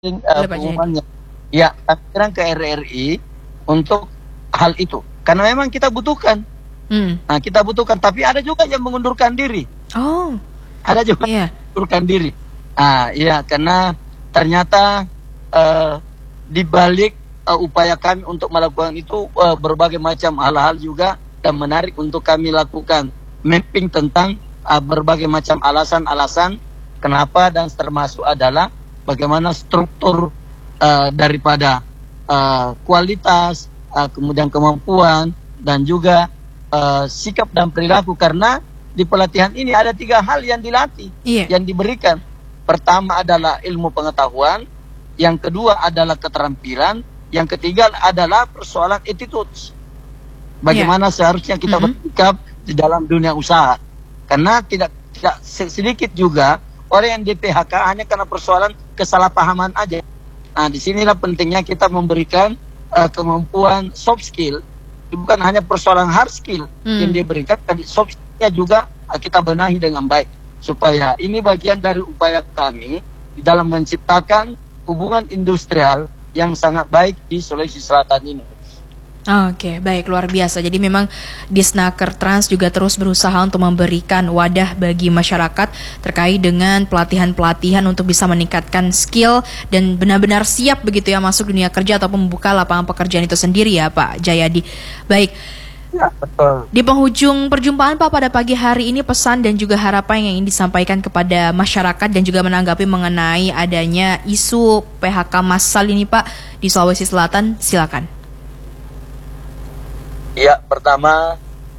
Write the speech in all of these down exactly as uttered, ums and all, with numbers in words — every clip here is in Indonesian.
uh, Boleh Pak Jayadi. pengumumannya. Ya, kami serang ke R R I untuk hal itu. Karena memang kita butuhkan. Hmm. Nah, kita butuhkan. Tapi ada juga yang mengundurkan diri. Oh, Ada juga iya. yang mengundurkan diri. Ah, iya, karena ternyata uh, di balik uh, upaya kami untuk melakukan itu uh, berbagai macam hal-hal juga dan menarik untuk kami lakukan mapping tentang uh, berbagai macam alasan-alasan kenapa, dan termasuk adalah bagaimana struktur uh, daripada uh, kualitas, uh, kemudian kemampuan, dan juga uh, sikap dan perilaku. Karena di pelatihan ini ada tiga hal yang dilatih, Iya. yang diberikan. Pertama adalah ilmu pengetahuan, yang kedua adalah keterampilan, yang ketiga adalah persoalan attitude. Bagaimana yeah. seharusnya kita mm-hmm. bersikap di dalam dunia usaha. Karena tidak tidak sedikit juga orang yang di P H K hanya karena persoalan kesalahpahaman aja. Nah, disinilah pentingnya kita memberikan uh, kemampuan soft skill, bukan hanya persoalan hard skill hmm. yang diberikan, tapi soft skillnya juga uh, kita benahi dengan baik, supaya ini bagian dari upaya kami di dalam menciptakan hubungan industrial yang sangat baik di Sulawesi Selatan ini. Oke, baik, luar biasa. Jadi memang Disnaker Trans juga terus berusaha untuk memberikan wadah bagi masyarakat terkait dengan pelatihan-pelatihan untuk bisa meningkatkan skill dan benar-benar siap begitu ya masuk dunia kerja ataupun membuka lapangan pekerjaan itu sendiri ya Pak Jayadi. Baik. Ya, betul. Di penghujung perjumpaan Pak pada pagi hari ini, pesan dan juga harapan yang ingin disampaikan kepada masyarakat dan juga menanggapi mengenai adanya isu P H K massal ini Pak di Sulawesi Selatan, silakan. Ya, pertama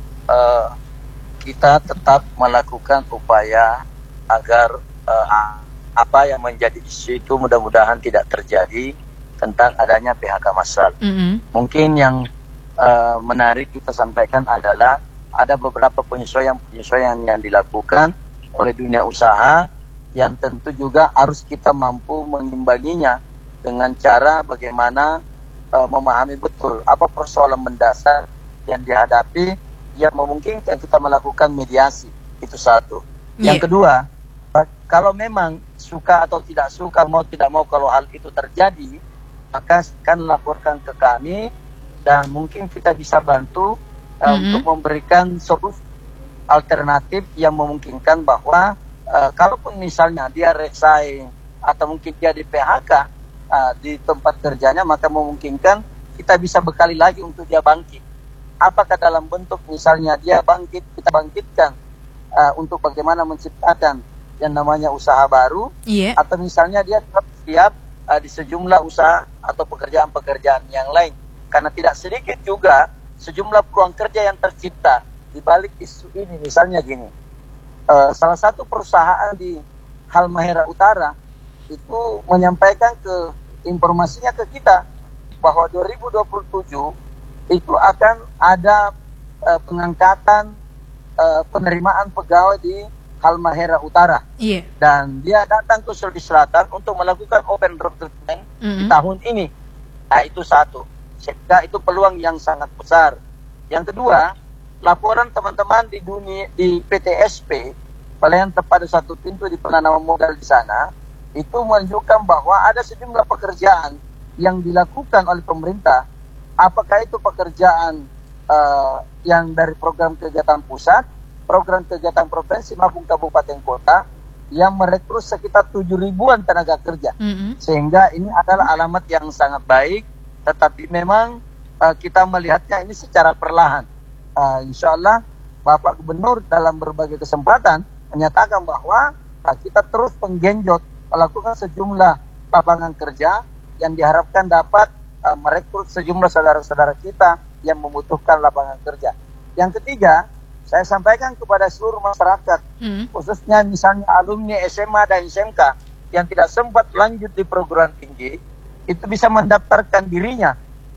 uh, kita tetap melakukan upaya agar uh, apa yang menjadi isu itu mudah-mudahan tidak terjadi tentang adanya P H K massal. Mm-hmm. Mungkin yang uh, menarik kita sampaikan adalah ada beberapa penyesuaian-penyesuaian yang dilakukan oleh dunia usaha yang tentu juga harus kita mampu mengimbanginya dengan cara bagaimana uh, memahami betul apa persoalan mendasar yang dihadapi, yang memungkinkan kita melakukan mediasi. Itu satu. Yeah. Yang kedua, kalau memang suka atau tidak suka, mau tidak mau kalau hal itu terjadi, maka akan laporkan ke kami dan mungkin kita bisa bantu uh, mm-hmm. untuk memberikan solusi alternatif yang memungkinkan bahwa uh, kalaupun misalnya dia resign atau mungkin dia di P H K uh, di tempat kerjanya, maka memungkinkan kita bisa bekali lagi untuk dia bangkit. Apakah dalam bentuk misalnya dia bangkit, kita bangkitkan uh, untuk bagaimana menciptakan yang namanya usaha baru, yeah. atau misalnya dia tetap siap uh, di sejumlah usaha atau pekerjaan-pekerjaan yang lain. Karena tidak sedikit juga sejumlah peluang kerja yang tercipta di balik isu ini. Misalnya gini, uh, salah satu perusahaan di Halmahera Utara itu menyampaikan ke informasinya ke kita bahwa dua ribu dua puluh tujuh itu akan ada uh, pengangkatan uh, penerimaan pegawai di Halmahera Utara. Yeah. Dan dia datang ke Sulawesi Selatan untuk melakukan open recruitment mm-hmm. di tahun ini. Nah, itu satu. Sehingga itu peluang yang sangat besar. Yang kedua, laporan teman-teman di dunia di P T S P, pelayanan tepat satu pintu di penanaman modal di sana, itu menunjukkan bahwa ada sejumlah pekerjaan yang dilakukan oleh pemerintah. Apakah itu pekerjaan uh, yang dari program kegiatan pusat, program kegiatan provinsi maupun kabupaten kota, yang merekrut sekitar tujuh ribuan tenaga kerja. Mm-hmm. Sehingga ini adalah alamat yang sangat baik, tetapi memang uh, kita melihatnya ini secara perlahan. Uh, insya Allah Bapak Gubernur dalam berbagai kesempatan menyatakan bahwa uh, kita terus menggenjot melakukan sejumlah lapangan kerja yang diharapkan dapat Uh, merekrut sejumlah saudara-saudara kita yang membutuhkan lapangan kerja. Yang ketiga, saya sampaikan kepada seluruh masyarakat, hmm. khususnya misalnya alumni S M A dan S M K yang tidak sempat lanjut di perguruan tinggi, itu bisa mendaftarkan dirinya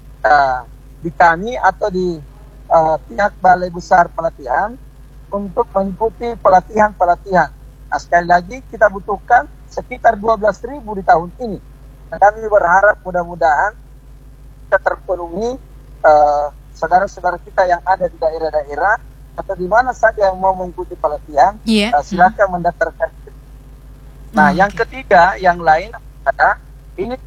uh, di kami atau di uh, pihak Balai Besar Pelatihan untuk mengikuti pelatihan-pelatihan. Nah, sekali lagi kita butuhkan sekitar dua belas ribu di tahun ini. Dan kami berharap mudah-mudahan kita terpenuhi uh, saudara-saudara kita yang ada di daerah-daerah atau di mana saja yang mau mengikuti pelatihan, yeah. uh, silakan hmm. mendaftarkan. Nah, hmm, yang okay. ketiga, yang lain adalah ini